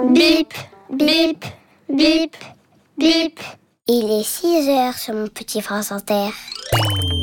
Bip, bip, bip, bip. Il est 6 heures sur mon petit France Inter.